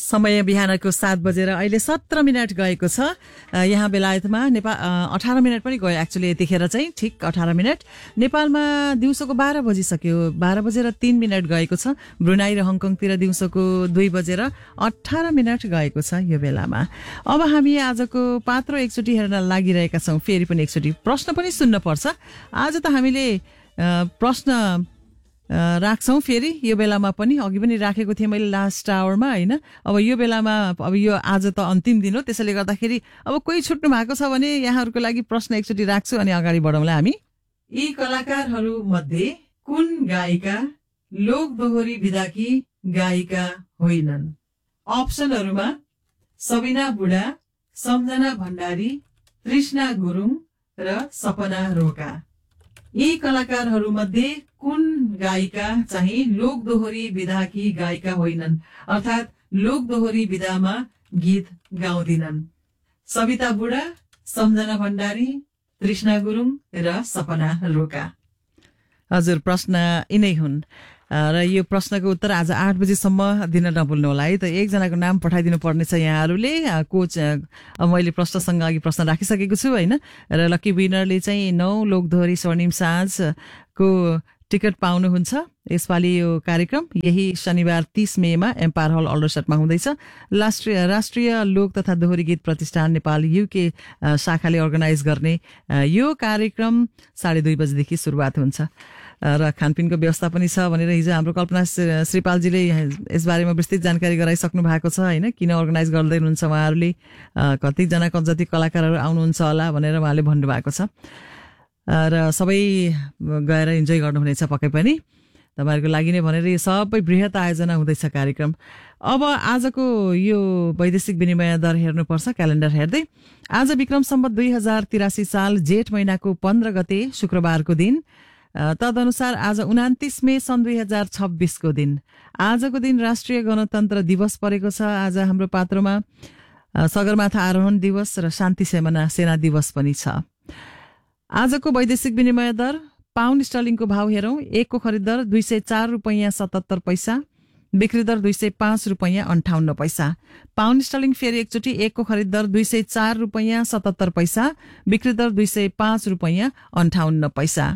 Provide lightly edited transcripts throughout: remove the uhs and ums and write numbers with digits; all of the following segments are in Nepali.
समय बिहानको 7 बजेर अहिले 17 मिनट गएको छ। यहाँ बेलायतमा नेपाल 18 मिनट पनि गयो एक्चुअली यतिखेर चाहिँ ठिक 18 मिनट। नेपालमा दिउँसोको 12 बजिसक्यो, 12 बजेर 3 मिनट गएको छ। ब्रुनाई र हङकङतिर दिउँसोको 2 बजेर 18 मिनट गएको छ यो बेलामा। अब हामी आजको पात्रो एकचोटि हेर्न लागिरहेका छौँ। फेरि पनि एकचोटि प्रश्न पनि सुन्न पर्छ। आज त हामीले प्रश्न राख्छौँ फेरि यो बेलामा पनि। अघि पनि राखेको थिएँ मैले लास्ट आवरमा होइन। अब यो बेलामा अब यो आज त अन्तिम दिन हो, त्यसैले गर्दाखेरि अब कोही छुट्नु भएको छ भने यहाँहरूको लागि प्रश्न एकचोटि राख्छु अनि अगाडि बढौँला हामी। यी कलाकारहरू मध्ये कुन गायिका लोक दोहोरी विधाकी गायिका होइनन्? अप्सनहरूमा सबिना बुढा, सम्झना भण्डारी, तृष्णा गुरुङ र सपना रोका। यी कलाकारहरू मध्ये कुन गायिका चाहिँ लोक दोहोरी विधाकी गायिका होइनन्, अर्थात् लोक दोहोरी विधामा गीत गाउँदिनन्? सबिता बुढा, सम्झना भण्डारी, तृष्णा गुरुङ र सपना रोका। हजुर, प्रश्न यिनै हुन् र यो प्रश्नको उत्तर आज 8 बजेसम्म दिन नभुल्नु होला है। त एकजनाको नाम पठाइदिनु पर्नेछ यहाँहरूले। कोच मैले प्रश्नसँग अघि प्रश्न राखिसकेको छु होइन। र लकी विनरले चाहिँ 9 लोकदोहोरी स्वर्णिम साँझको टिकट पाउनुहुन्छ। यसपालि यो कार्यक्रम यही शनिबार 30 मेमा एम्पायर हल अल्डरसटमा हुँदैछ। राष्ट्रिय लोक तथा दोहोरी गीत प्रतिष्ठान नेपाल युके शाखाले अर्गनाइज गर्ने यो कार्यक्रम 2:30 बजेदेखि सुरुवात हुन्छ र खानपिनको व्यवस्था पनि छ भनेर हिजो हाम्रो कल्पना श्रीपालजीले यसबारेमा विस्तृत जानकारी गराइसक्नु भएको छ होइन। किन अर्गनाइज गर्दै हुनुहुन्छ उहाँहरूले, कतिजना जति कलाकारहरू आउनुहुन्छ होला भनेर उहाँले भन्नुभएको छ र सबै गएर इन्जोय गर्नुहुनेछ पक्कै पनि तपाईँहरूको लागि नै भनेर यो सबै बृहत आयोजना हुँदैछ कार्यक्रम। अब आजको यो वैदेशिक विनिमय दर हेर्नुपर्छ क्यालेन्डर हेर्दै। आज विक्रम सम्वत 2083 साल जेठ महिनाको 15 गते शुक्रबारको दिन। तदनुसार आज 29 मे सन् 2026 को दिन। आजको दिन राष्ट्रिय गणतन्त्र दिवस परेको छ। आज हाम्रो पात्रोमा सगरमाथा आरोहण दिवस र शान्ति सेना दिवस पनि छ। आजको वैदेशिक विनिमय दर पाउन्ड स्टर्लिङको भाव हेरौँ। 1 को खरिद दर 204 रुपैयाँ 77 पैसा, बिक्री दर 205 रुपैयाँ 58 पैसा। पाउन्ड स्टर्लिङ फेरि एकचोटि 1 को खरिद दर 204 रुपैयाँ 77 पैसा, बिक्री दर 205 रुपैयाँ 58 पैसा।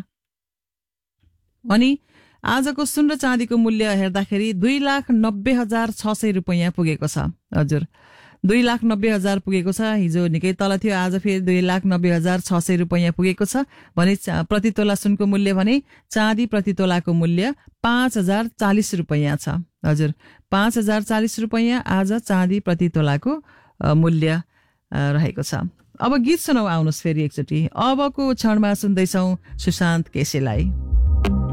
अनि आजको सुन र चाँदीको मूल्य हेर्दाखेरि 2,90,600 रुपैयाँ पुगेको छ। हजुर, 2,90,000 पुगेको छ। हिजो निकै तल थियो, आज फेरि 2,90,600 रुपैयाँ पुगेको छ भने प्रति तोला सुनको मूल्य भने चाँदी प्रति तोलाको मूल्य 5,040 रुपैयाँ छ। हजुर, 5,040 रुपैयाँ आज चाँदी प्रति तोलाको मूल्य रहेको छ। अब गीत सुनौ, आउनुहोस् फेरि एकचोटि। अबको क्षणमा सुन्दैछौ सुशान्त केसीलाई।